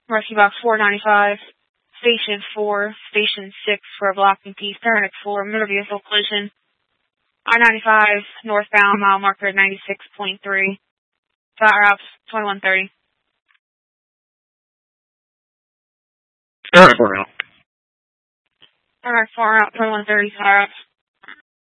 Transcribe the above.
Rescue Box 495, Station 4, Station 6 for a blocking piece, Paramedic 4, motor vehicle collision, I-95 northbound, mile marker 96.3, flat routes 2130. Paramedic 4 route. Paramedic 4 route 2130, flat routes.